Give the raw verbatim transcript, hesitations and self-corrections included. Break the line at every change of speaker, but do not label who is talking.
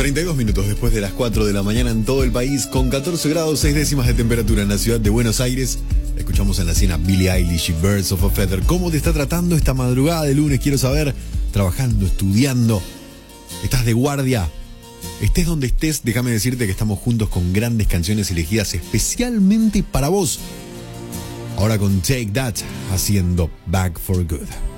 treinta y dos minutos después de las cuatro de la mañana en todo el país, con catorce grados seis décimas de temperatura en la ciudad de Buenos Aires. Escuchamos en la escena Billie Eilish y Birds of a Feather. ¿Cómo te está tratando esta madrugada de lunes? Quiero saber. Trabajando, estudiando, estás de guardia. Estés donde estés, déjame decirte que estamos juntos con grandes canciones elegidas especialmente para vos. Ahora con Take That, haciendo Back for Good.